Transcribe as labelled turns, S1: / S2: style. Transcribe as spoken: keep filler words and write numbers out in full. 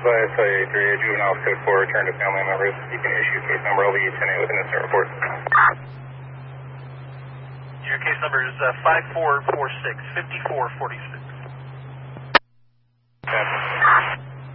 S1: five eight three, juvenile code four, return to family members. You can issue case number L V ten A with an incident report.
S2: Your case number is uh, five four four six, five four four six.